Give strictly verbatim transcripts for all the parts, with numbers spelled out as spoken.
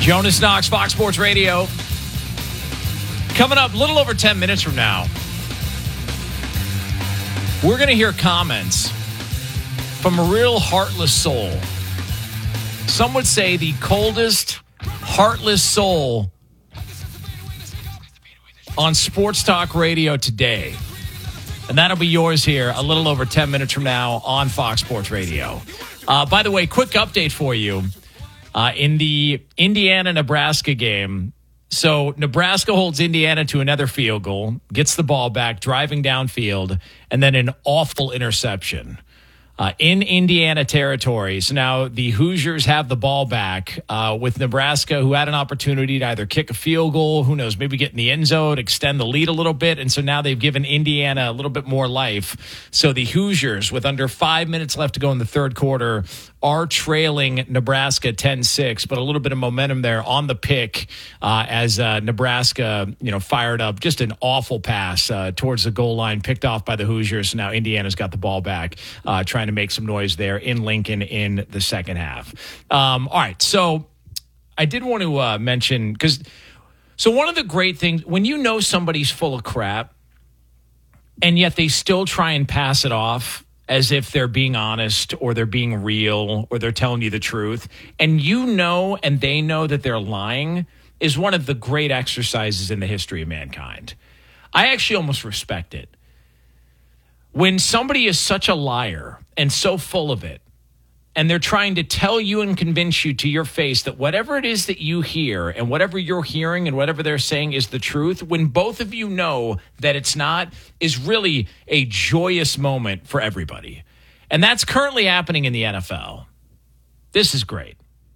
Jonas Knox, Fox Sports Radio. Coming up a little over ten minutes from now, we're going to hear comments from a real heartless soul. Some would say the coldest, heartless soul on Sports Talk Radio today. And that'll be yours here a little over ten minutes from now on Fox Sports Radio. Uh, by the way, quick update for you. Uh, in the Indiana-Nebraska game, so Nebraska holds Indiana to another field goal, gets the ball back, driving downfield, and then an awful interception uh, in Indiana territory. So now the Hoosiers have the ball back uh, with Nebraska, who had an opportunity to either kick a field goal, who knows, maybe get in the end zone, extend the lead a little bit. And so now they've given Indiana a little bit more life. So the Hoosiers, with under five minutes left to go in the third quarter, are trailing Nebraska ten six, but a little bit of momentum there on the pick uh, as uh, Nebraska, you know, fired up just an awful pass uh, towards the goal line, picked off by the Hoosiers. Now Indiana's got the ball back, uh, trying to make some noise there in Lincoln in the second half. Um, all right, so I did want to uh, mention, because so one of the great things, when you know somebody's full of crap, and yet they still try and pass it off as if they're being honest or they're being real or they're telling you the truth, and you know and they know that they're lying, is one of the great exercises in the history of mankind. I actually almost respect it. When somebody is such a liar and so full of it, and they're trying to tell you and convince you to your face that whatever it is that you hear and whatever you're hearing and whatever they're saying is the truth, when both of you know that it's not, is really a joyous moment for everybody. And that's currently happening in the N F L. This is great.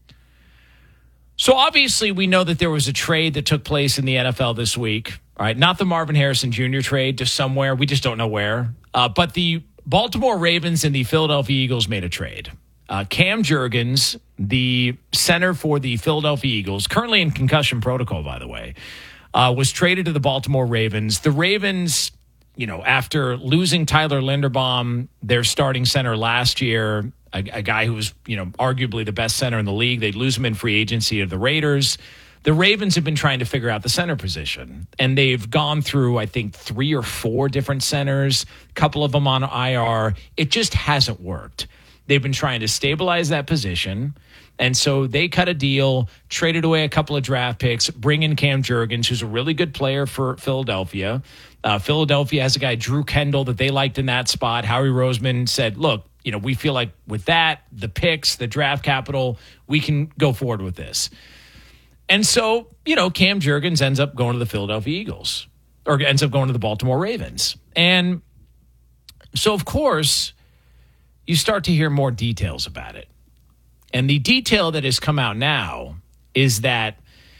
So obviously we know that there was a trade that took place in the N F L this week. All right, not the Marvin Harrison Junior trade to somewhere. We just don't know where. Uh, but the Baltimore Ravens and the Philadelphia Eagles made a trade. Uh, Cam Jurgens, the center for the Philadelphia Eagles, currently in concussion protocol, by the way, uh, was traded to the Baltimore Ravens. The Ravens, you know, after losing Tyler Linderbaum, their starting center last year, a, a guy who was, you know, arguably the best center in the league, they'd lose him in free agency to the Raiders. The Ravens have been trying to figure out the center position, and they've gone through, I think, three or four different centers, a couple of them on I R. It just hasn't worked. They've been trying to stabilize that position, and so they cut a deal, traded away a couple of draft picks, bring in Cam Jurgens, who's a really good player for Philadelphia. Uh, Philadelphia has a guy, Drew Kendall, that they liked in that spot. Howie Roseman said, look, you know, we feel like with that, the picks, the draft capital, we can go forward with this. And so, you know, Cam Jurgens ends up going to the Philadelphia Eagles, or ends up going to the Baltimore Ravens. And so, of course, you start to hear more details about it. And the detail that has come out now is that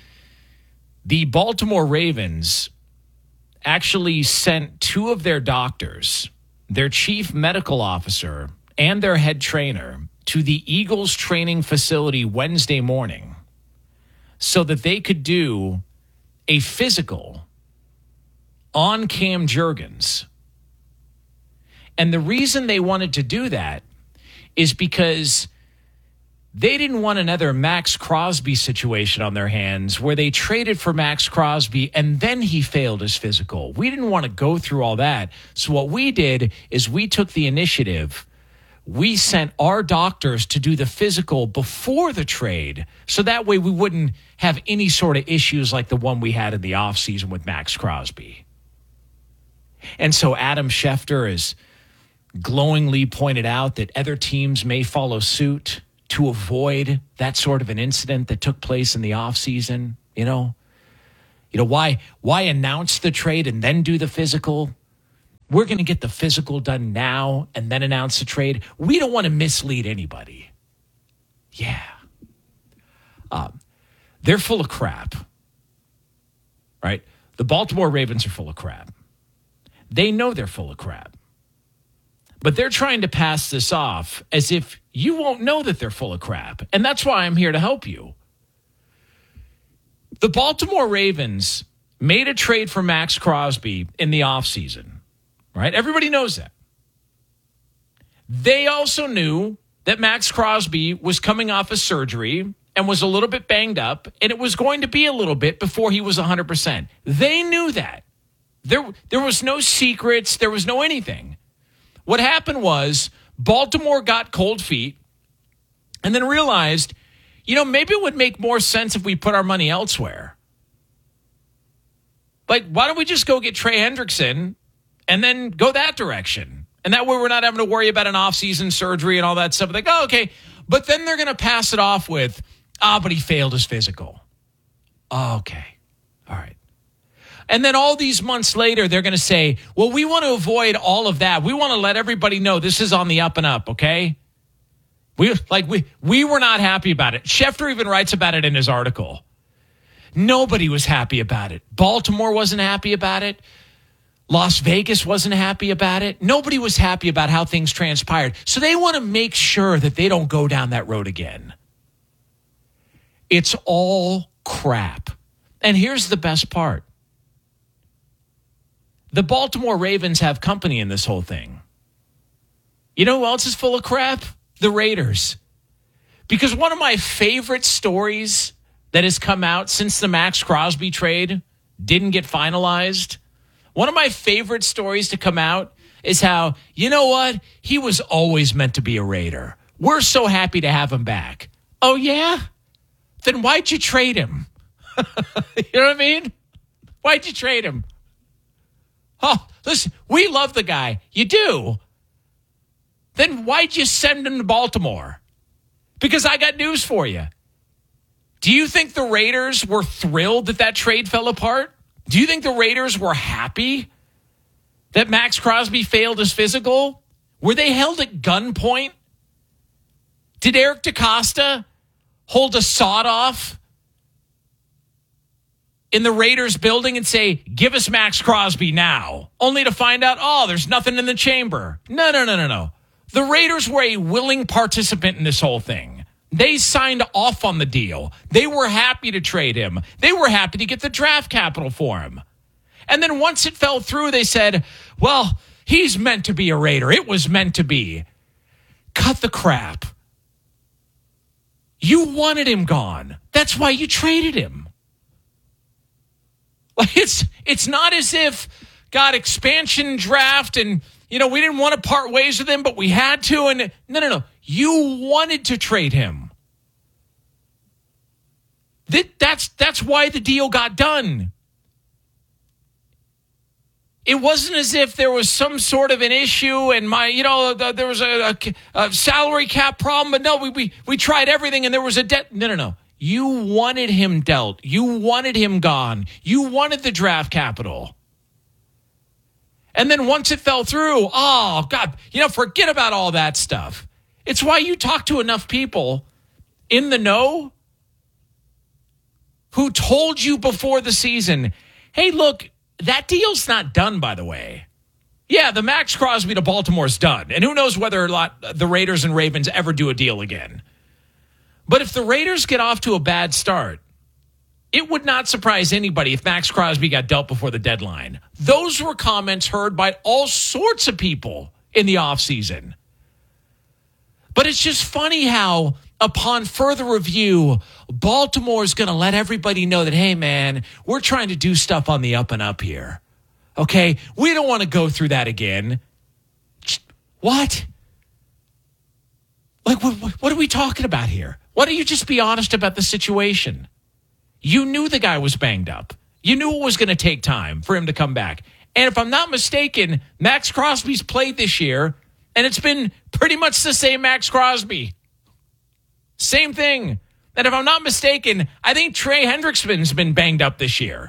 the Baltimore Ravens actually sent two of their doctors, their chief medical officer and their head trainer, to the Eagles training facility Wednesday morning so that they could do a physical on Cam Jurgens. And the reason they wanted to do that is because they didn't want another Max Crosby situation on their hands where they traded for Max Crosby and then he failed his physical. We didn't want to go through all that. So what we did is we took the initiative. We sent our doctors to do the physical before the trade, so that way we wouldn't have any sort of issues like the one we had in the offseason with Max Crosby. And so Adam Schefter has glowingly pointed out that other teams may follow suit to avoid that sort of an incident that took place in the offseason. You know, you know why why announce the trade and then do the physical? We're going to get the physical done now and then announce the trade. We don't want to mislead anybody. Yeah. Um, they're full of crap. Right? The Baltimore Ravens are full of crap. They know they're full of crap. But they're trying to pass this off as if you won't know that they're full of crap. And that's why I'm here to help you. The Baltimore Ravens made a trade for Max Crosby in the offseason. Right? Everybody knows that. They also knew that Max Crosby was coming off a surgery and was a little bit banged up, and it was going to be a little bit before he was one hundred percent. They knew that. There, there was no secrets. There was no anything. What happened was Baltimore got cold feet and then realized, you know, maybe it would make more sense if we put our money elsewhere. Like, why don't we just go get Trey Hendrickson and then go that direction? And that way we're not having to worry about an off-season surgery and all that stuff. Like, oh, okay. But then they're going to pass it off with, ah, oh, but he failed his physical. Oh, okay. All right. And then all these months later, they're going to say, well, we want to avoid all of that. We want to let everybody know this is on the up and up, okay? We like we we were not happy about it. Schefter even writes about it in his article. Nobody was happy about it. Baltimore wasn't happy about it. Las Vegas wasn't happy about it. Nobody was happy about how things transpired. So they want to make sure that they don't go down that road again. It's all crap. And here's the best part. The Baltimore Ravens have company in this whole thing. You know who else is full of crap? The Raiders. Because one of my favorite stories that has come out since the Max Crosby trade didn't get finalized, one of my favorite stories to come out is how, you know what? He was always meant to be a Raider. We're so happy to have him back. Oh, yeah? Then why'd you trade him? You know what I mean? Why'd you trade him? Oh, listen, we love the guy. You do. Then why'd you send him to Baltimore? Because I got news for you. Do you think the Raiders were thrilled that that trade fell apart? Do you think the Raiders were happy that Max Crosby failed his physical? Were they held at gunpoint? Did Eric DeCosta hold a sawed-off in the Raiders building and say, give us Max Crosby now, only to find out, oh, there's nothing in the chamber? No, no, no, no, no. The Raiders were a willing participant in this whole thing. They signed off on the deal. They were happy to trade him. They were happy to get the draft capital for him. And then once it fell through, they said, well, he's meant to be a Raider. It was meant to be. Cut the crap. You wanted him gone. That's why you traded him. Like it's it's not as if got expansion draft and, you know, we didn't want to part ways with him, but we had to. And no, no, no. You wanted to trade him. That, that's, that's why the deal got done. It wasn't as if there was some sort of an issue and my, you know, the, there was a, a, a salary cap problem, but no, we, we, we tried everything and there was a debt. No, no, no. You wanted him dealt. You wanted him gone. You wanted the draft capital. And then once it fell through, oh, God, you know, forget about all that stuff. It's why you talk to enough people in the know who told you before the season, hey, look, that deal's not done, by the way. Yeah, the Max Crosby to Baltimore's done. And who knows whether or not the Raiders and Ravens ever do a deal again. But if the Raiders get off to a bad start, it would not surprise anybody if Max Crosby got dealt before the deadline. Those were comments heard by all sorts of people in the offseason. But it's just funny how, upon further review, Baltimore's going to let everybody know that, hey, man, we're trying to do stuff on the up and up here. Okay? We don't want to go through that again. What? Like, what, what are we talking about here? Why don't you just be honest about the situation? You knew the guy was banged up. You knew it was going to take time for him to come back. And if I'm not mistaken, Max Crosby's played this year, and it's been pretty much the same Max Crosby. Same thing. And if I'm not mistaken, I think Trey Hendrickson's been banged up this year.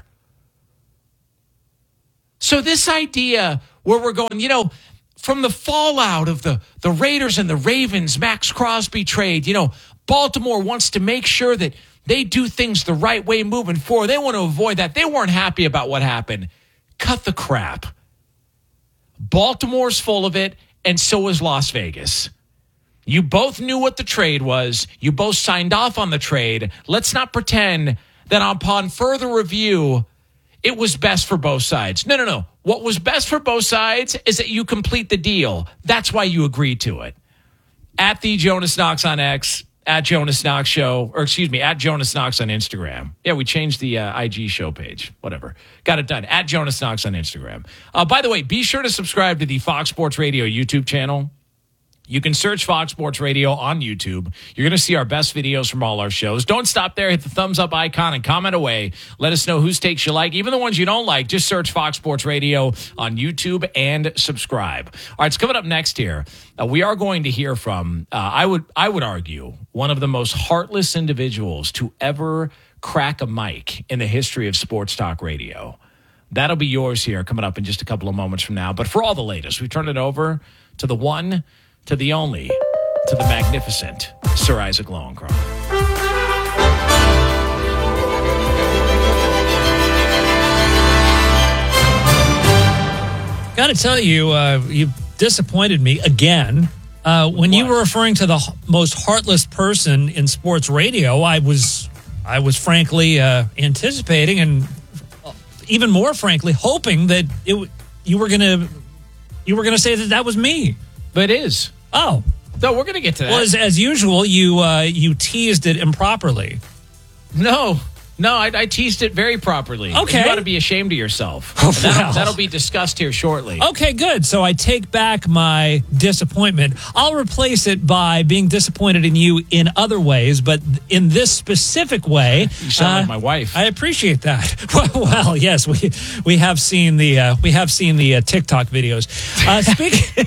So this idea where we're going, you know, from the fallout of the, the Raiders and the Ravens Max Crosby trade, you know, Baltimore wants to make sure that they do things the right way moving forward. They want to avoid that. They weren't happy about what happened. Cut the crap. Baltimore's full of it, and so is Las Vegas. You both knew what the trade was. You both signed off on the trade. Let's not pretend that upon further review, it was best for both sides. No, no, no. What was best for both sides is that you complete the deal. That's why you agreed to it. At the Jonas Knox on X, at Jonas Knox Show, or excuse me, at Jonas Knox on Instagram. Yeah, we changed the uh, I G show page. Whatever. Got it done. At Jonas Knox on Instagram. Uh, by the way, be sure to subscribe to the Fox Sports Radio YouTube channel. You can search Fox Sports Radio on YouTube. You're going to see our best videos from all our shows. Don't stop there. Hit the thumbs up icon and comment away. Let us know whose takes you like. Even the ones you don't like, just search Fox Sports Radio on YouTube and subscribe. All right, it's coming up next here. Uh, we are going to hear from, uh, I would I would argue, one of the most heartless individuals to ever crack a mic in the history of sports talk radio. That'll be yours here coming up in just a couple of moments from now. But for all the latest, we turn it over to the one, to the only, to the magnificent Sir Isaac Lowenkron. Got to tell you, uh, you disappointed me again. Uh, when What? you were referring to the h- most heartless person in sports radio, I was, I was frankly uh, anticipating and uh, even more frankly hoping that it w- you were gonna you were gonna say that that was me. But it is. Oh, No, we're going to get to that. well, as, as usual, you uh, you teased it improperly. No. No, I, I teased it very properly. Okay. You ought to be ashamed of yourself. Oh, that'll, well. that'll be discussed here shortly. Okay, good. So I take back my disappointment. I'll replace it by being disappointed in you in other ways, but in this specific way, You sound uh, like my wife. I appreciate that. Well, well, yes, we we have seen the uh, we have seen the uh, TikTok videos. Uh, speaking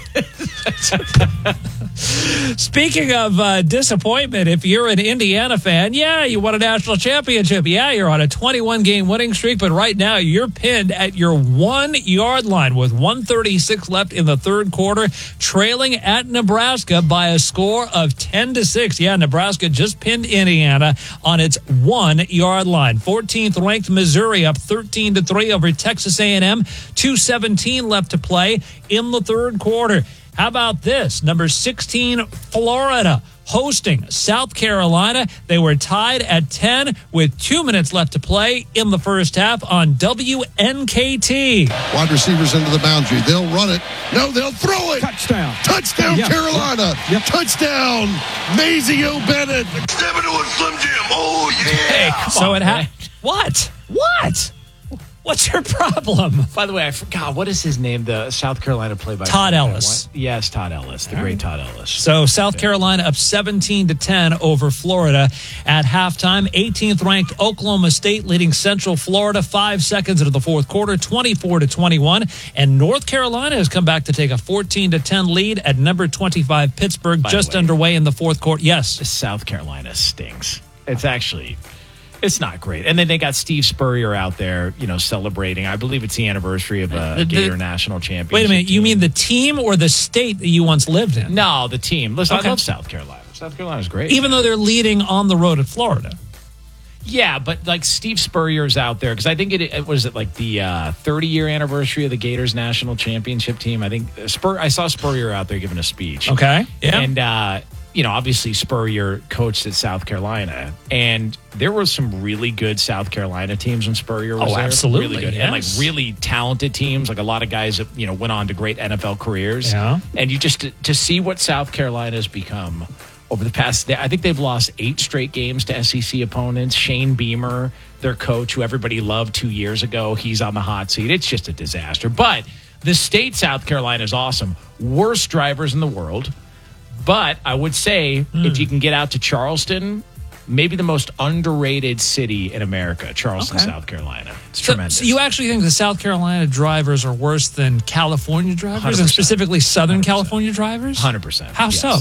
speaking of uh, disappointment, if you're an Indiana fan, yeah, you won a national championship. Yeah, you're on a twenty-one game winning streak, but right now you're pinned at your one yard line with one thirty-six left in the third quarter, trailing at Nebraska by a score of ten to six. Yeah, Nebraska just pinned Indiana on its one yard line. fourteenth ranked Missouri up thirteen to three over Texas A and M. two seventeen left to play in the third quarter. How about this? Number sixteen, Florida, hosting South Carolina. They were tied at ten with two minutes left to play in the first half on W N K T. Wide receivers into the boundary. They'll run it. No, they'll throw it. Touchdown. Touchdown, Yep. Carolina. Yep. Touchdown, Mazio Bennett. Step into a Slim Jim. Oh, yeah. Hey, come So on, it man. ha- What? What? What's your problem? By the way, I forgot, what is his name? The South Carolina play-by-play Todd guy. Ellis. What? Yes, Todd Ellis, the great Todd Ellis. So South Carolina up seventeen to ten over Florida at halftime. eighteenth ranked Oklahoma State leading Central Florida five seconds into the fourth quarter, twenty-four to twenty-one. And North Carolina has come back to take a fourteen to ten lead at number twenty-five Pittsburgh, By the just way- underway in the fourth quarter. Yes. South Carolina stinks. It's actually, it's not great. And then they got Steve Spurrier out there, you know, celebrating. I believe it's the anniversary of a The- the- Gator National Championship. Wait a minute. You team. mean the team or the state that you once lived in? No, the team. Listen, Okay. I love South Carolina. South Carolina's great. Even though they're leading on the road at Florida. Yeah, but like Steve Spurrier's out there because I think it, it was it like the uh, thirty year anniversary of the Gators national championship team. I think Spur. I saw Spurrier out there giving a speech. Okay. Yeah. And uh, you know, obviously Spurrier coached at South Carolina, and there were some really good South Carolina teams when Spurrier was Oh, there. absolutely, really good, and like yes. really talented teams. Like a lot of guys that you know went on to great N F L careers. Yeah. And you just to, to see what South Carolina has become over the past, I think they've lost eight straight games to S E C opponents. Shane Beamer, their coach, who everybody loved two years ago, he's on the hot seat. It's just a disaster. But the state South Carolina is awesome. Worst drivers in the world. But I would say if you can get out to Charleston, maybe the most underrated city in America, Charleston, Okay. South Carolina. It's So, tremendous. so you actually think the South Carolina drivers are worse than California drivers, one hundred and percent. specifically Southern one hundred percent. California drivers? one hundred percent. How yes. so?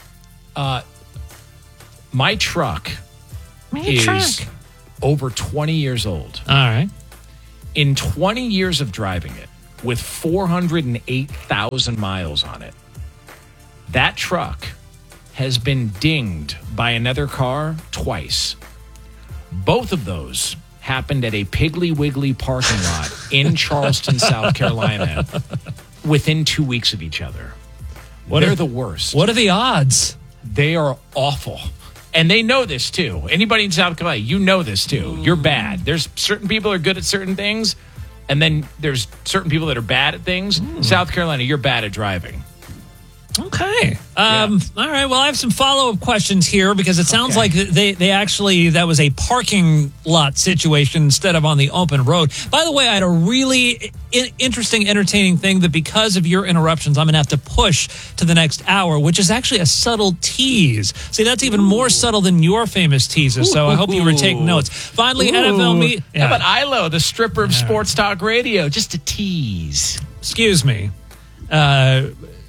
My truck is over twenty years old. All right. In twenty years of driving it, with four hundred eight thousand miles on it, that truck has been dinged by another car twice. Both of those happened at a Piggly Wiggly parking lot in Charleston, South Carolina, within two weeks of each other. What They're are- the worst. What are the odds? They are awful. And they know this too. Anybody in South Carolina, you know this too. You're bad. There's certain people are good at certain things, and then there's certain people that are bad at things. South Carolina, you're bad at driving. Okay. Um, Yeah. All right. Well, I have some follow-up questions here because it sounds Okay. like they, they actually, that was a parking lot situation instead of on the open road. By the way, I had a really I- interesting, entertaining thing that because of your interruptions, I'm going to have to push to the next hour, which is actually a subtle tease. See, that's even more subtle than your famous teases, so I hope you were taking notes. Finally, N F L me. How about Ilo, the stripper of sports talk radio? Just a tease. Excuse me. Uh,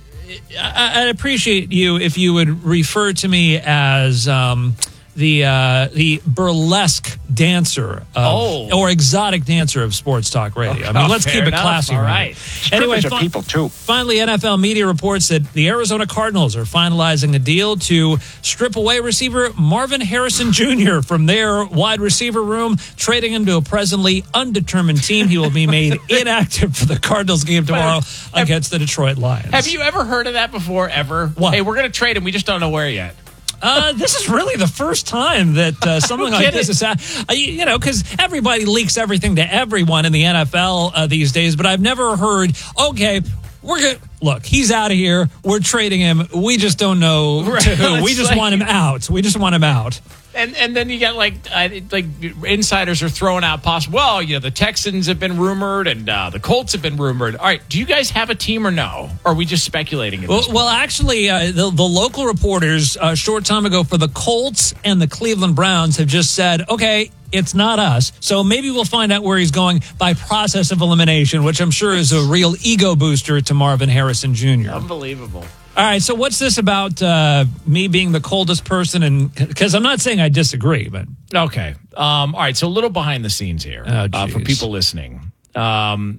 I- I'd appreciate you if you would refer to me as um, the uh, the burlesque dancer of, Oh. or exotic dancer of sports talk radio. I mean, Oh, let's fair keep it enough. classy. All right? right. Anyway, Strippers are fi- people too. finally, N F L media reports that the Arizona Cardinals are finalizing a deal to strip away receiver Marvin Harrison Junior from their wide receiver room, trading him to a presently undetermined team. He will be made inactive for the Cardinals game tomorrow against the Detroit Lions. Have you ever heard of that before, ever? What? Hey, we're going to trade him. We just don't know where yet. Uh, this is really the first time that uh, something like kidding. this is happening. Uh, you, you know, because everybody leaks everything to everyone in the N F L uh, these days, but I've never heard, okay, we're going to, look, he's out of here. We're trading him. We just don't know Right. to who. We It's just like- want him out. We just want him out. And and then you got like uh, like insiders are throwing out possible. Well, you know, the Texans have been rumored and uh, the Colts have been rumored. All right, do you guys have a team or no? Or are we just speculating? At Well, this well actually, uh, the, the local reporters uh, a short time ago for the Colts and the Cleveland Browns have just said, okay, it's not us. So maybe we'll find out where he's going by process of elimination, which I'm sure is a real ego booster to Marvin Harrison Junior Unbelievable. All right, so what's this about uh, me being the coldest person? And because I'm not saying I disagree, but Okay. Um, all right. So a little behind the scenes here Oh, uh, for geez. people listening. Um,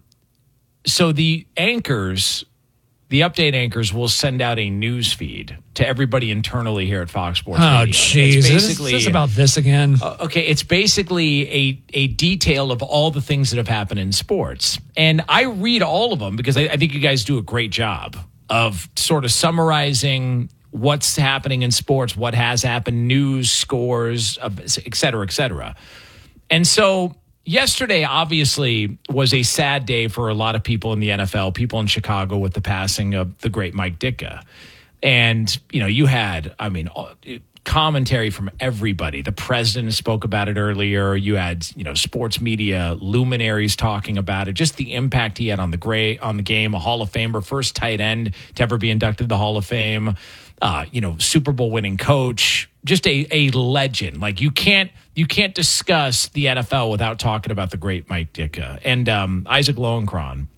so the anchors, the update anchors, will send out a news feed to everybody internally here at Fox Sports oh, Radio. jeez, It's is basically this about this again? Uh, okay, it's basically a a detail of all the things that have happened in sports, and I read all of them because I, I think you guys do a great job of sort of summarizing what's happening in sports, what has happened, news, scores, uh, et cetera, et cetera. And so yesterday, obviously, was a sad day for a lot of people in the N F L, people in Chicago with the passing of the great Mike Ditka. And, you know, you had, I mean, commentary from everybody. The president spoke about it earlier. You had, you know, sports media luminaries talking about it, just the impact he had on the gray on the game, a Hall of Famer, first tight end to ever be inducted to the Hall of Fame, uh, you know, Super Bowl winning coach, just a, a legend. Like you can't you can't discuss the N F L without talking about the great Mike Ditka. And um, Isaac Lowenkron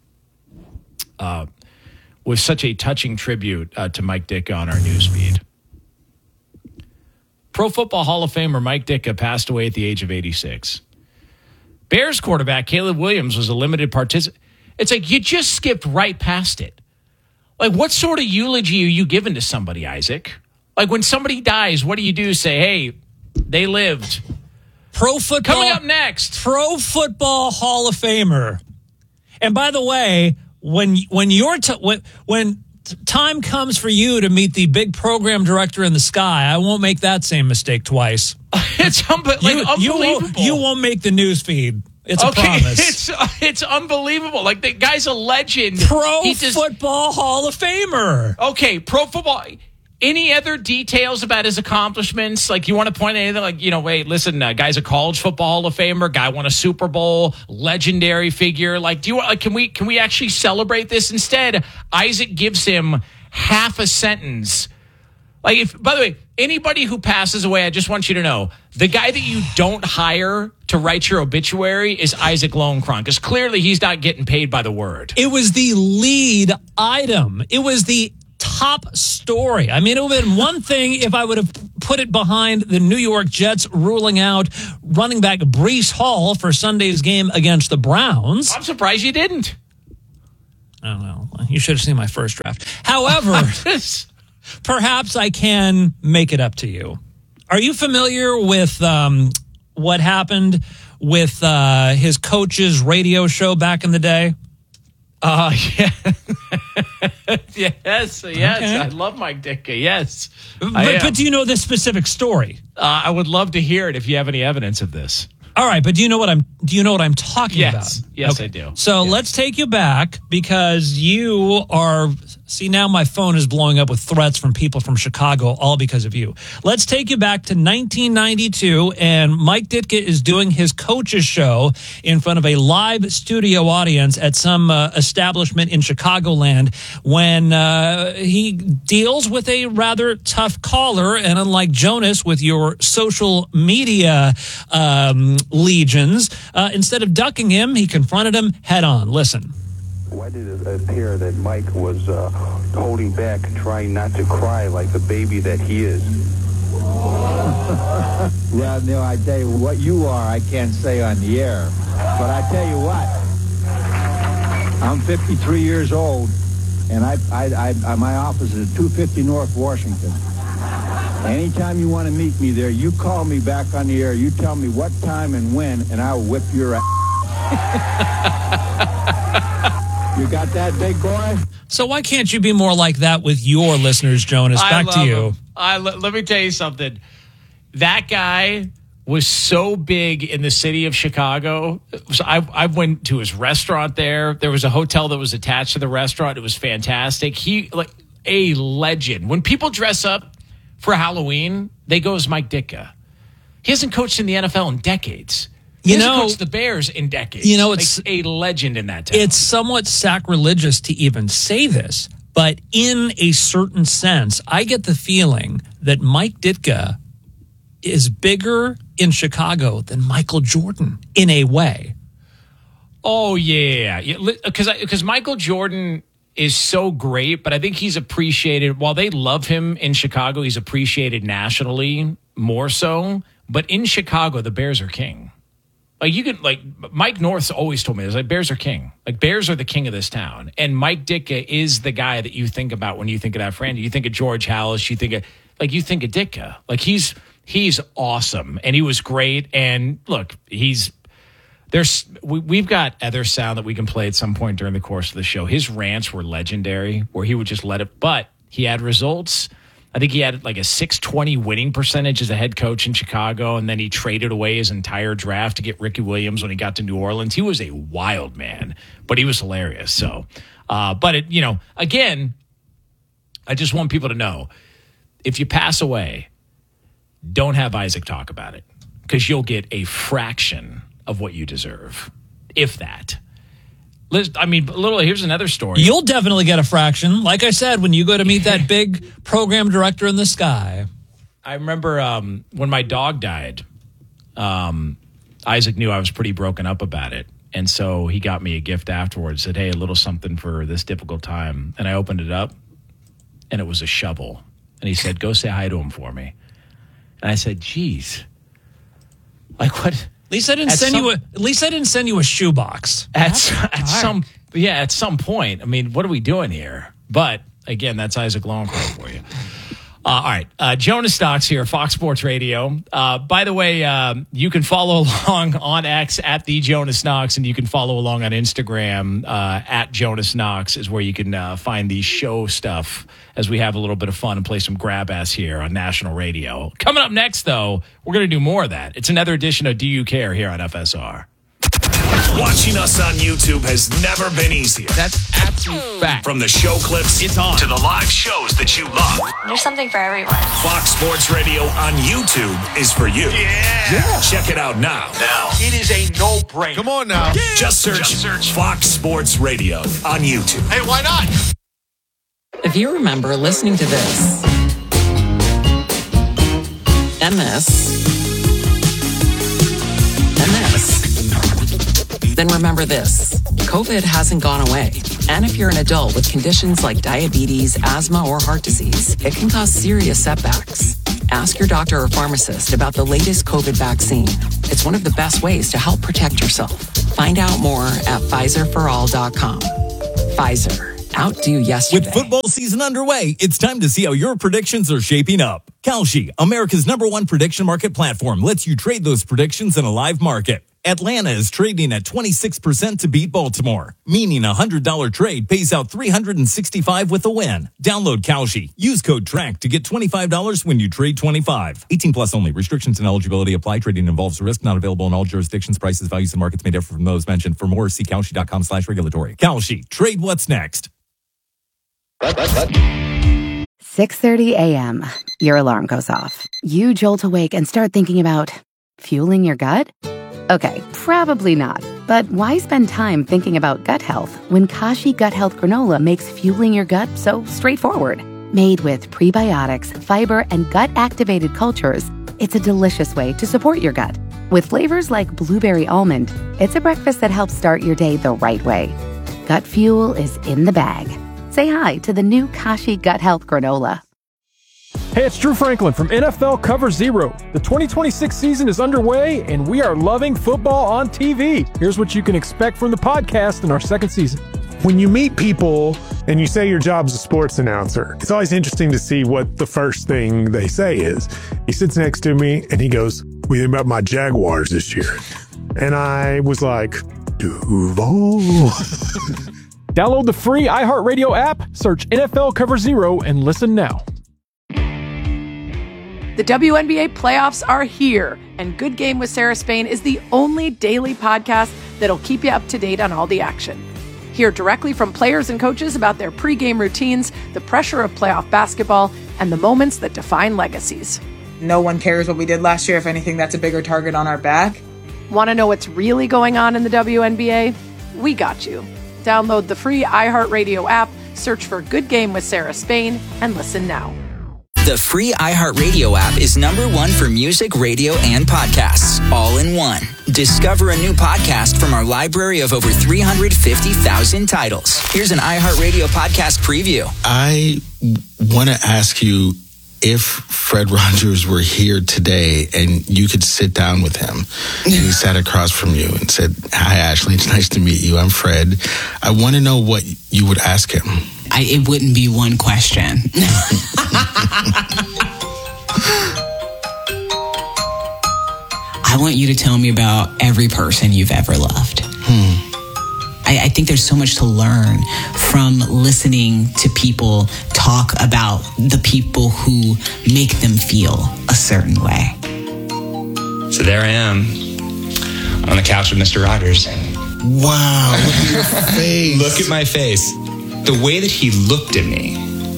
uh, was such a touching tribute uh, to Mike Ditka on our newsfeed. Pro Football Hall of Famer Mike Ditka passed away at the age of eighty-six. Bears quarterback Caleb Williams was a limited participant. It's like you just skipped right past it. Like, what sort of eulogy are you giving to somebody, Isaac? Like, when somebody dies, what do you do? Say, hey, they lived. Pro football. Coming up next. Pro Football Hall of Famer. And by the way, when when your t- when when t- time comes for you to meet the big program director in the sky, I won't make that same mistake twice. It's unbe- like, you, unbelievable. You won't, you won't make the news feed. It's okay, a promise. It's, uh, it's unbelievable. Like, the guy's a legend. Pro He just- Football Hall of Famer. Okay, pro football. Any other details about his accomplishments? Like, you want to point at anything? Like, you know, wait, listen, uh, guy's a college football Hall of Famer. Guy won a Super Bowl, legendary figure. Like, do you want? Like, can we can we actually celebrate this? Instead, Isaac gives him half a sentence. Like, if by the way, anybody who passes away, I just want you to know the guy that you don't hire to write your obituary is Isaac Lowenkron, because clearly he's not getting paid by the word. It was the lead item. It was the top story. I mean, it would have been one thing if I would have put it behind the New York Jets ruling out running back Breece Hall for Sunday's game against the Browns. I'm surprised you didn't. I don't know. You should have seen my first draft. However, perhaps I can make it up to you. Are you familiar with um, what happened with uh, his coach's radio show back in the day? Uh, yeah. yes, yes. Okay. I love Mike Ditka. Yes. I, But, am. but do you know this specific story? uh, I would love to hear it if you have any evidence of this. All right, but do you know what I'm do you know what I'm talking Yes. about? Yes, I do. So Yes. let's take you back because you are See, now my phone is blowing up with threats from people from Chicago, all because of you. Let's take you back to nineteen ninety-two, and Mike Ditka is doing his coach's show in front of a live studio audience at some uh, establishment in Chicagoland when uh, he deals with a rather tough caller, and unlike Jonas with your social media um, legions, uh, instead of ducking him, he confronted him head on. Listen. Why did it appear that Mike was uh, holding back, trying not to cry like the baby that he is? Well, Neil, I tell you, what you are, I can't say on the air. But I tell you what, I'm fifty-three years old, and I, I, I, my office is at two fifty North Washington. Anytime you want to meet me there, you call me back on the air. You tell me what time and when, and I'll whip your ass. You got that, big boy? So why can't you be more like that with your listeners, Jonas? Back to you. Him. I lo- let me tell you something. That guy was so big in the city of Chicago. So I, I went to his restaurant there. There was a hotel that was attached to the restaurant. It was fantastic. He, like, a legend. When people dress up for Halloween, they go as Mike Ditka. He hasn't coached in the N F L in decades. He You hasn't know, coached the Bears in decades. You know, it's like a legend in that town. It's somewhat sacrilegious to even say this, but in a certain sense, I get the feeling that Mike Ditka is bigger in Chicago than Michael Jordan in a way. Oh, yeah. Because yeah. because Michael Jordan is so great, but I think he's appreciated. While they love him in Chicago, he's appreciated nationally more so. But in Chicago, the Bears are king. Like, you can, like, Mike North's always told me this, like, Bears are king. Like, Bears are the king of this town. And Mike Ditka is the guy that you think about when you think of that franchise. You think of George Halas, you think of, like, you think of Ditka. Like, he's, he's awesome. And he was great. And look, he's, there's, we, we've got other sound that we can play at some point during the course of the show. His rants were legendary, where he would just let it, but he had results. I think he had like a six twenty winning percentage as a head coach in Chicago, and then he traded away his entire draft to get Ricky Williams when he got to New Orleans. He was a wild man, but he was hilarious. So, uh, but it, you know, again, I just want people to know, if you pass away, don't have Isaac talk about it, because you'll get a fraction of what you deserve, if that. I mean, a little. Here's another story. You'll definitely get a fraction. Like I said, when you go to meet that big program director in the sky. I remember um, when my dog died, um, Isaac knew I was pretty broken up about it. And so he got me a gift afterwards, said, hey, a little something for this difficult time. And I opened it up, and it was a shovel. And he said, go say hi to him for me. And I said, geez, like what? At least I didn't At send some, you a. At least I didn't send you a shoebox. At, at some, yeah, at some point. I mean, what are we doing here? But again, that's Isaac Lowenkron for you. Uh, all right, uh, Jonas Knox here, Fox Sports Radio. Uh, by the way, um, you can follow along on X at the Jonas Knox, and you can follow along on Instagram uh, at Jonas Knox is where you can uh, find the show stuff as we have a little bit of fun and play some grab ass here on national radio. Coming up next, though, we're going to do more of that. It's another edition of Do You Care here on F S R. Watching us on YouTube has never been easier. That's absolute fact. From the show clips it's on. to the live shows that you love. There's something for everyone. Fox Sports Radio on YouTube is for you. Yeah. yeah. Check it out now. Now. It is a no-brainer. Come on now. Yeah. Just search, Just search Fox Sports Radio on YouTube. Hey, why not? If you remember listening to this and this and this, then remember this. COVID hasn't gone away. And if you're an adult with conditions like diabetes, asthma, or heart disease, it can cause serious setbacks. Ask your doctor or pharmacist about the latest COVID vaccine. It's one of the best ways to help protect yourself. Find out more at Pfizer for all dot com. Pfizer. Outdo yesterday. With football season underway, it's time to see how your predictions are shaping up. Kalshi, America's number one prediction market platform, lets you trade those predictions in a live market. Atlanta is trading at twenty-six percent to beat Baltimore, meaning a one hundred dollars trade pays out three hundred sixty-five dollars with a win. Download Kalshi. Use code TRACK to get twenty-five dollars when you trade twenty-five. eighteen plus only. Restrictions and eligibility apply. Trading involves risk. Not available in all jurisdictions. Prices, values, and markets may differ from those mentioned. For more, see Kalshi dot com slash regulatory. Kalshi. Trade what's next. six thirty a.m. Your alarm goes off. You jolt awake and start thinking about fueling your gut? Okay, probably not. But why spend time thinking about gut health when Kashi Gut Health Granola makes fueling your gut so straightforward? Made with prebiotics, fiber, and gut-activated cultures, it's a delicious way to support your gut. With flavors like blueberry almond, it's a breakfast that helps start your day the right way. Gut fuel is in the bag. Say hi to the new Kashi Gut Health Granola. Hey, it's Drew Franklin from N F L Cover Zero. The twenty twenty-six season is underway, and we are loving football on T V. Here's what you can expect from the podcast in our second season. When you meet people and you say your job's a sports announcer, it's always interesting to see what the first thing they say is. He sits next to me, and he goes, "What do you think about my Jaguars this year?" And I was like, Duval. Download the free iHeartRadio app, search N F L Cover Zero, and listen now. The W N B A playoffs are here, and Good Game with Sarah Spain is the only daily podcast that'll keep you up to date on all the action. Hear directly from players and coaches about their pregame routines, the pressure of playoff basketball, and the moments that define legacies. No one cares what we did last year. If anything, that's a bigger target on our back. Want to know what's really going on in the W N B A? We got you. Download the free iHeartRadio app, search for Good Game with Sarah Spain, and listen now. The free iHeartRadio app is number one for music, radio, and podcasts, all in one. Discover a new podcast from our library of over three hundred fifty thousand titles. Here's an iHeartRadio podcast preview. I want to ask you, if Fred Rogers were here today and you could sit down with him and he sat across from you and said, "Hi, Ashley, it's nice to meet you. I'm Fred." I want to know what you would ask him. I, it wouldn't be one question. I want you to tell me about every person you've ever loved. Hmm. I, I think there's so much to learn from listening to people talk about the people who make them feel a certain way. So there I am on the couch with Mister Rogers. Wow, look at your face. Look at my face. The way that he looked at me,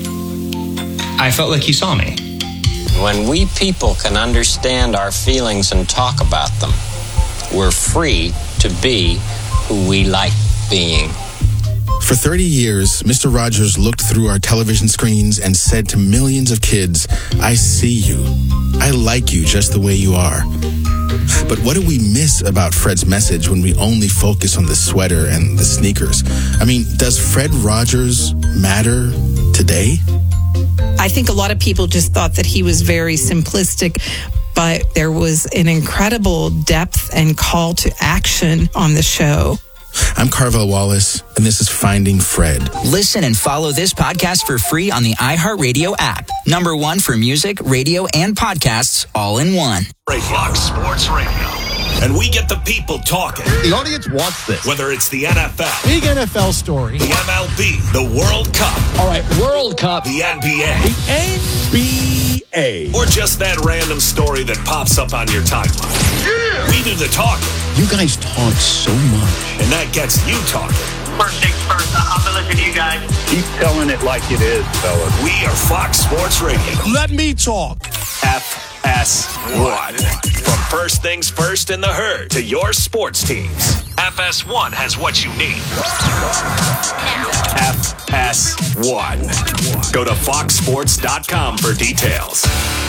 I felt like he saw me. When we people can understand our feelings and talk about them, we're free to be who we like being. For thirty years, Mister Rogers looked through our television screens and said to millions of kids, "I see you. I like you just the way you are." But what do we miss about Fred's message when we only focus on the sweater and the sneakers? I mean, does Fred Rogers matter today? I think a lot of people just thought that he was very simplistic, but there was an incredible depth and call to action on the show. I'm Carvel Wallace, and this is Finding Fred. Listen and follow this podcast for free on the iHeartRadio app. Number one for music, radio, and podcasts, all in one. Fox Sports Radio. And we get the people talking. The audience wants this. Whether it's the N F L. Big N F L story. The M L B. The World Cup. All right, World Cup. The N B A. The N B A. Or just that random story that pops up on your timeline. Yeah. We do the talking. You guys talk so much. And that gets you talking. First things first, I'll be listening to you guys. Keep telling it like it is, fellas. We are Fox Sports Radio. Let me talk. F S one. From first things first in the herd to your sports teams. F S one has what you need. F S one. Go to fox sports dot com for details.